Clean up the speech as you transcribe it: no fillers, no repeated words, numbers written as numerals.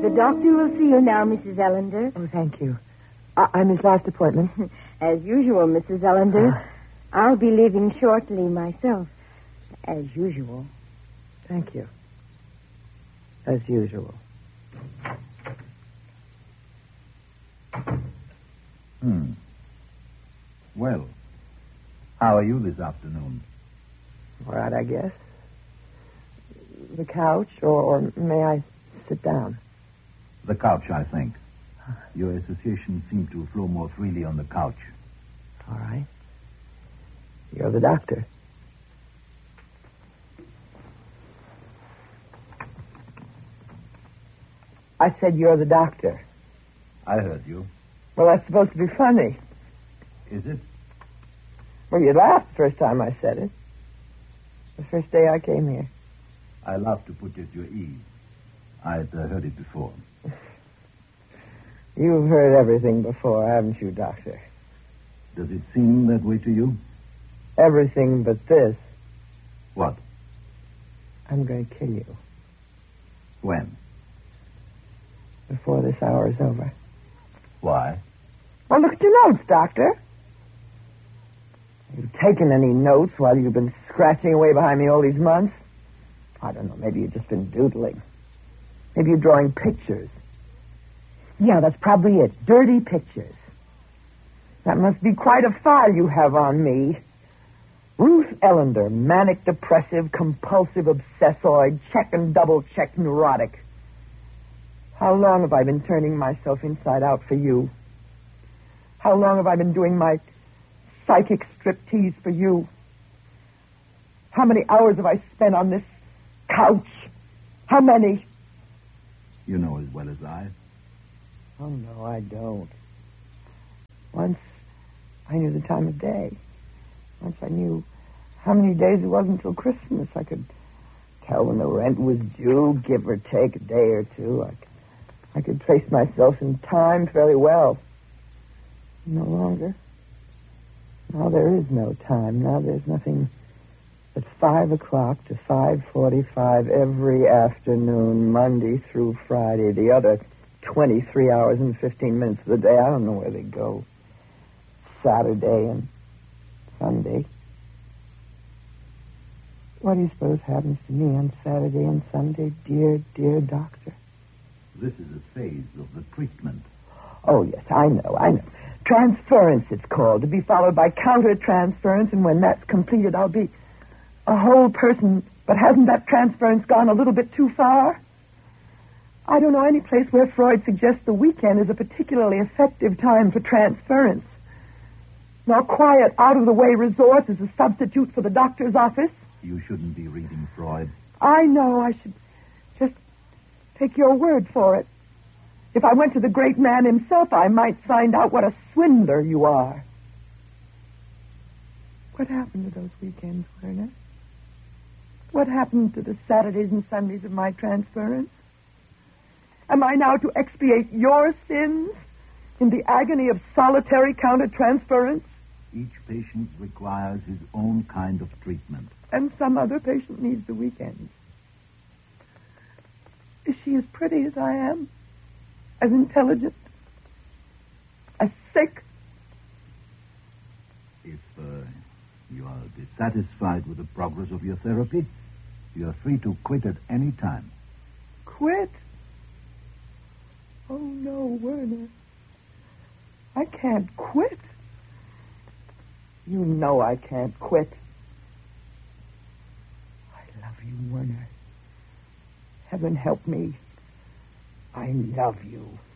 The doctor will see you now, Mrs. Ellender. Oh, thank you. I'm his last appointment. As usual, Mrs. Ellender. I'll be leaving shortly myself. As usual. Thank you. As usual. Well, how are you this afternoon? All right, I guess. The couch, or may I sit down? The couch, I think. Your associations seem to flow more freely on the couch. All right. You're the doctor. I said you're the doctor. I heard you. Well, that's supposed to be funny. Is it? Well, you laughed the first time I said it. The first day I came here. I love to put you at your ease. I'd heard it before. You've heard everything before, haven't you, Doctor? Does it seem that way to you? Everything but this. What? I'm going to kill you. When? Before this hour is over. Why? Well, look at your notes, Doctor. Have you taken any notes while you've been scratching away behind me all these months? I don't know. Maybe you've just been doodling. Maybe you're drawing pictures. Yeah, that's probably it. Dirty pictures. That must be quite a file you have on me. Ruth Ellender, manic, depressive, compulsive, obsessoid, check and double check neurotic. How long have I been turning myself inside out for you? How long have I been doing my psychic striptease for you? How many hours have I spent on this couch? How many? You know as well as I. Oh, no, I don't. Once I knew the time of day. Once I knew how many days it was until Christmas. I could tell when the rent was due, give or take a day or two. I could trace myself in time fairly well. No longer. Now there is no time. Now there's nothing but 5 o'clock to 5:45 every afternoon, Monday through Friday. The other 23 hours and 15 minutes of the day, I don't know where they go. Saturday and Sunday. What do you suppose happens to me on Saturday and Sunday, dear, dear doctor? This is a phase of the treatment. Oh, yes, I know. Transference, it's called, to be followed by counter-transference, and when that's completed, I'll be a whole person. But hasn't that transference gone a little bit too far? I don't know any place where Freud suggests the weekend is a particularly effective time for transference. Nor quiet, out-of-the-way resort as a substitute for the doctor's office. You shouldn't be reading Freud. I know. I should just take your word for it. If I went to the great man himself, I might find out what a swindler you are. What happened to those weekends, Werner? What happened to the Saturdays and Sundays of my transference? Am I now to expiate your sins in the agony of solitary counter-transference? Each patient requires his own kind of treatment. And some other patient needs the weekends. Is she as pretty as I am? As intelligent? As sick? If you are dissatisfied with the progress of your therapy, you are free to quit at any time. Quit? Oh, no, Werner. I can't quit. You know I can't quit. I love you, Werner. Heaven help me. I love you.